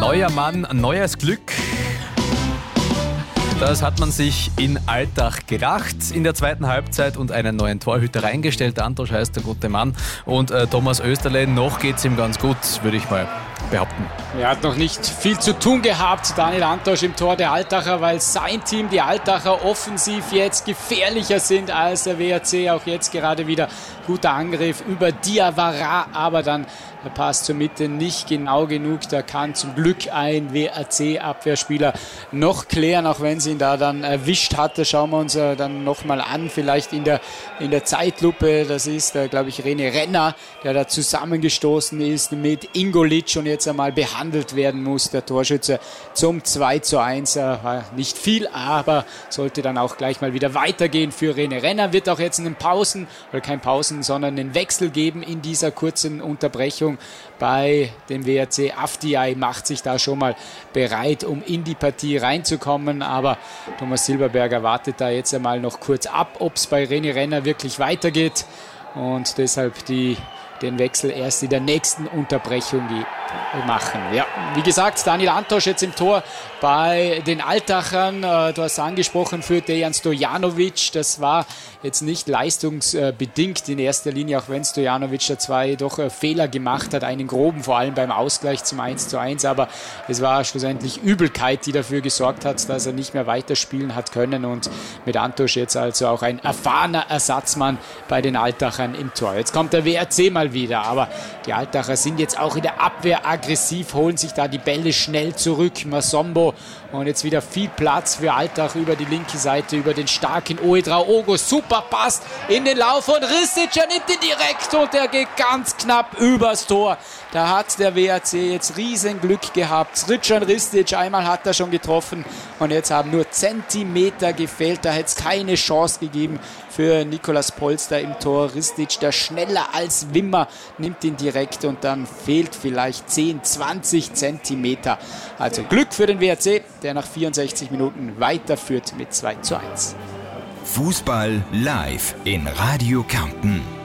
Neuer Mann, neues Glück. Das hat man sich in Altach gedacht in der zweiten Halbzeit und einen neuen Torhüter reingestellt. Antosch heißt der gute Mann. Und Thomas Österle, noch geht's ihm ganz gut, würde ich mal behaupten. Er hat noch nicht viel zu tun gehabt, Daniel Antosch im Tor der Altacher, weil sein Team, die Altacher, offensiv jetzt gefährlicher sind als der WRC. Auch jetzt gerade wieder guter Angriff über Diawara, aber dann der Pass zur Mitte nicht genau genug. Da kann zum Glück ein WRC-Abwehrspieler noch klären, auch wenn sie ihn da dann erwischt hatte. Schauen wir uns dann nochmal an, vielleicht in der Zeitlupe. Das ist, glaube ich, René Renner, der da zusammengestoßen ist mit Ingolic und jetzt einmal behandelt werden muss. Der Torschütze zum 2:1. War nicht viel, aber sollte dann auch gleich mal wieder weitergehen für René Renner. Wird auch jetzt einen Pausen, oder kein Pausen, sondern einen Wechsel geben in dieser kurzen Unterbrechung bei dem WRC. Afdiay macht sich da schon mal bereit, um in die Partie reinzukommen, aber Thomas Silberberger wartet da jetzt einmal noch kurz ab, ob es bei René Renner wirklich weitergeht und deshalb den Wechsel erst in der nächsten Unterbrechung machen. Ja, wie gesagt, Daniel Antosch jetzt im Tor bei den Altachern. Du hast angesprochen für Dejan Stojanovic. Das war jetzt nicht leistungsbedingt in erster Linie, auch wenn Stojanovic da zwei doch Fehler gemacht hat, einen groben, vor allem beim Ausgleich zum 1:1. Aber es war schlussendlich Übelkeit, die dafür gesorgt hat, dass er nicht mehr weiterspielen hat können. Und mit Antosch jetzt also auch ein erfahrener Ersatzmann bei den Altachern im Tor. Jetzt kommt der WRC mal wieder, aber die Altacher sind jetzt auch in der Abwehr aggressiv, holen sich da die Bälle schnell zurück. Masombo und jetzt wieder viel Platz für Altach über die linke Seite, über den starken Ouedraogo. Super Pass in den Lauf und Ristic, er nimmt ihn direkt und er geht ganz knapp übers Tor. Da hat der WRC jetzt riesen Glück gehabt. Srdjan Ristic, einmal hat er schon getroffen und jetzt haben nur Zentimeter gefehlt. Da hätte es keine Chance gegeben für Nikolaus Polster im Tor. Ristic, der schneller als Wimmer, nimmt ihn direkt und dann fehlt vielleicht 10, 20 Zentimeter. Also Glück für den WRC, der nach 64 Minuten weiterführt mit 2:1. Fußball live in Radio Kärnten.